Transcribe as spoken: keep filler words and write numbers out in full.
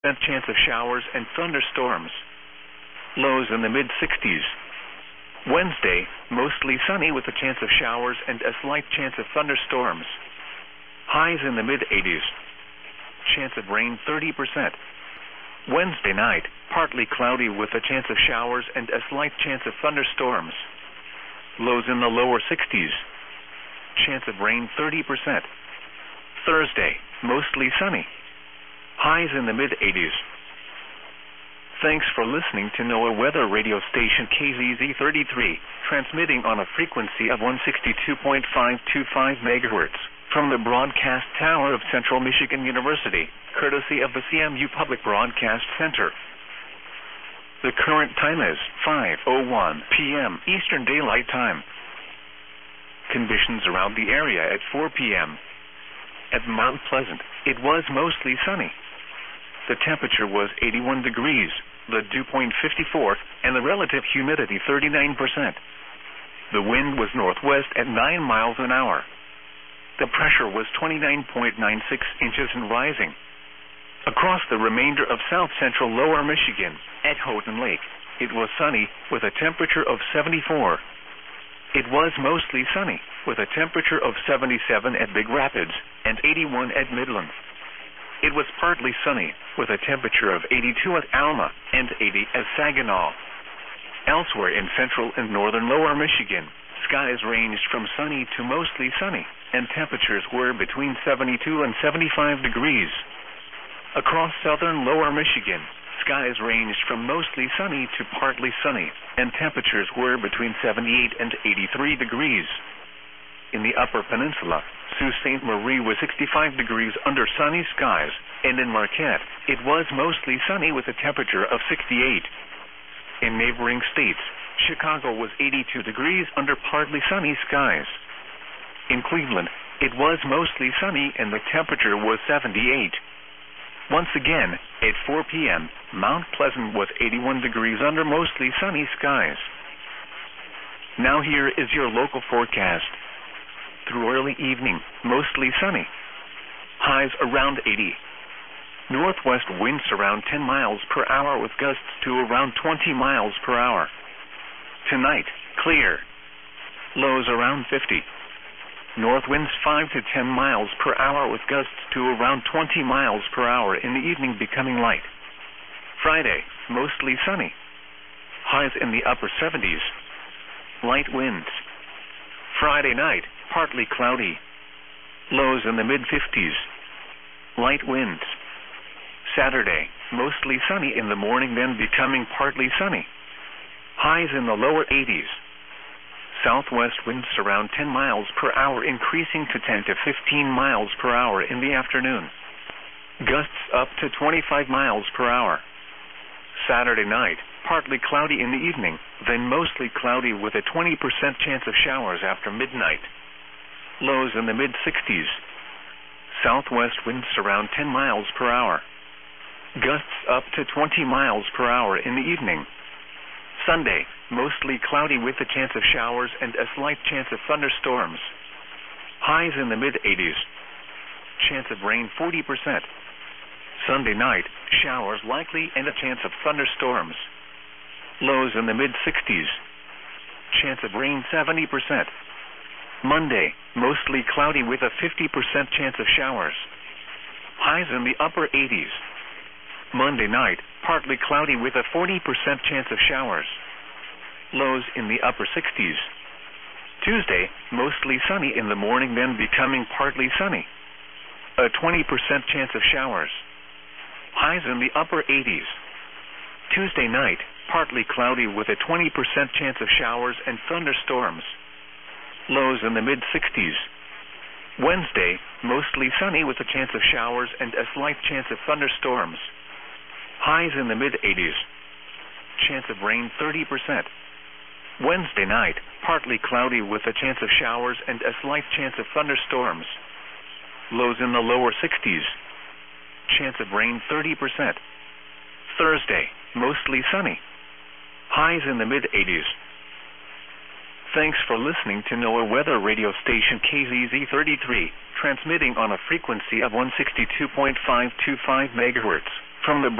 chance of showers and thunderstorms. Lows in the mid sixties. Wednesday, mostly sunny with a chance of showers and a slight chance of thunderstorms. Highs in the mid eighties. Chance of rain thirty percent. Wednesday night, partly cloudy with a chance of showers and a slight chance of thunderstorms. Lows in the lower sixties. Chance of rain thirty percent. Thursday, mostly sunny. Highs in the mid eighties. Thanks for listening to NOAA weather radio station K Z Z thirty-three, transmitting on a frequency of one sixty-two point five two five megahertz, from the broadcast tower of Central Michigan University, courtesy of the C M U Public Broadcast Center. The current time is five oh one p m Eastern Daylight Time. Conditions around the area at four p m At Mount Pleasant, it was mostly sunny. The temperature was eighty-one degrees, the dew point fifty-four, and the relative humidity thirty-nine percent. The wind was northwest at nine miles an hour. The pressure was twenty-nine point nine six inches and rising. Across the remainder of south-central lower Michigan, at Houghton Lake, it was sunny with a temperature of seventy-four. It was mostly sunny with a temperature of seventy-seven at Big Rapids and eighty-one at Midland. It was partly sunny with a temperature of eighty-two at Alma and eighty at Saginaw. Elsewhere in central and northern lower Michigan, skies ranged from sunny to mostly sunny, and temperatures were between seventy-two and seventy-five degrees. Across southern lower Michigan, skies ranged from mostly sunny to partly sunny, and temperatures were between seventy-eight and eighty-three degrees. In the Upper Peninsula, Sault Ste. Marie was sixty-five degrees under sunny skies, and in Marquette, it was mostly sunny with a temperature of sixty-eight. In neighboring states, Chicago was eighty-two degrees under partly sunny skies. In Cleveland, it was mostly sunny and the temperature was seventy-eight. Once again, at four p m, Mount Pleasant was eighty-one degrees under mostly sunny skies. Now here is your local forecast. Through early evening, mostly sunny. Highs around eighty. Northwest winds around ten miles per hour with gusts to around twenty miles per hour. Tonight, clear. Lows around fifty. North winds five to ten miles per hour with gusts to around twenty miles per hour, in the evening becoming light. Friday, mostly sunny. Highs in the upper seventies. Light winds. Friday night, partly cloudy. Lows in the mid fifties. Light winds. Saturday, mostly sunny in the morning, then becoming partly sunny. Highs in the lower eighties. Southwest winds around ten miles per hour, increasing to ten to fifteen miles per hour in the afternoon. Gusts up to twenty-five miles per hour. Saturday night, partly cloudy in the evening, then mostly cloudy with a twenty percent chance of showers after midnight. Lows in the mid sixties. Southwest winds around ten miles per hour. Gusts up to twenty miles per hour in the evening. Sunday, mostly cloudy with a chance of showers and a slight chance of thunderstorms. Highs in the mid eighties. Chance of rain forty percent. Sunday night, showers likely and a chance of thunderstorms. Lows in the mid sixties. Chance of rain seventy percent. Monday, mostly cloudy with a fifty percent chance of showers. Highs in the upper eighties. Monday night, partly cloudy with a forty percent chance of showers. Lows in the upper sixties. Tuesday, mostly sunny in the morning, then becoming partly sunny. A twenty percent chance of showers. Highs in the upper eighties. Tuesday night, partly cloudy with a twenty percent chance of showers and thunderstorms. Lows in the mid sixties. Wednesday, mostly sunny with a chance of showers and a slight chance of thunderstorms. Highs in the mid eighties. Chance of rain thirty percent. Wednesday night, partly cloudy with a chance of showers and a slight chance of thunderstorms. Lows in the lower sixties. Chance of rain thirty percent. Thursday, mostly sunny. Highs in the mid eighties. Thanks for listening to NOAA weather radio station K Z Z thirty-three, transmitting on a frequency of one sixty-two point five two five megahertz, From the